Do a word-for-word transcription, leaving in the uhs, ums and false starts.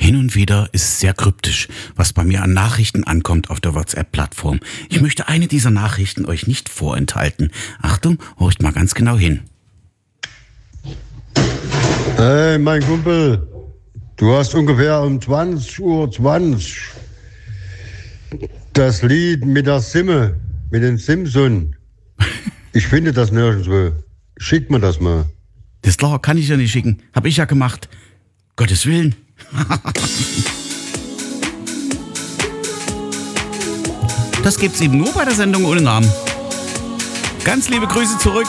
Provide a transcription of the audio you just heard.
Hin und wieder ist es sehr kryptisch, was bei mir an Nachrichten ankommt auf der WhatsApp-Plattform. Ich möchte eine dieser Nachrichten euch nicht vorenthalten. Achtung, horcht mal ganz genau hin. Hey, mein Kumpel, du hast ungefähr um zwanzig Uhr zwanzig das Lied mit der Simme, mit den Simpson. Ich finde das nirgendwo. Schick mir das mal. Das ist klar, kann ich ja nicht schicken. Hab ich ja gemacht. Gottes Willen. Das gibt's eben nur bei der Sendung ohne Namen. Ganz liebe Grüße zurück.